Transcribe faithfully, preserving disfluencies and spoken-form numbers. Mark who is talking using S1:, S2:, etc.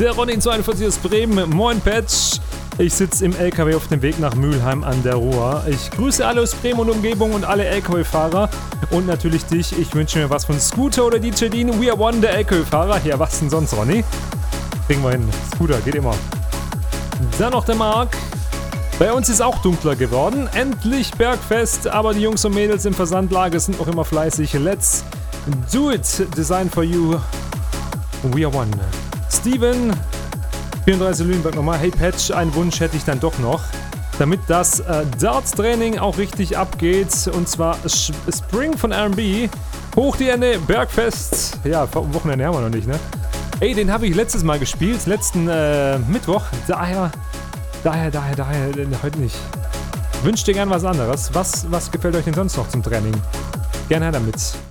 S1: Der Ronny zweiundvierzig aus Bremen. Moin Patch. Ich sitze im L K W auf dem Weg nach Mülheim an der Ruhr. Ich grüße alle aus Bremen und Umgebung und alle L K W-Fahrer. Und natürlich dich. Ich wünsche mir was von Scooter oder D J Dean. We are one, der L K W-Fahrer. Ja, was denn sonst, Ronny? Kriegen wir hin. Scooter, geht immer. Dann noch der Marc. Bei uns ist auch dunkler geworden. Endlich Bergfest. Aber die Jungs und Mädels im Versandlager sind noch immer fleißig. Let's do it. Design for you. We are one. Steven. vierunddreißig Lüneburg nochmal. Hey Patch, einen Wunsch hätte ich dann doch noch. Damit das äh, Darts-Training auch richtig abgeht. Und zwar Sch- Spring von R and B. Hoch die Hände, Bergfest. Ja, Wochenende haben wir noch nicht, ne? Ey, den habe ich letztes Mal gespielt. Letzten äh, Mittwoch. Daher, daher, daher, daher, äh, heute nicht. Wünscht dir gern was anderes. Was, was gefällt euch denn sonst noch zum Training? Gerne her damit.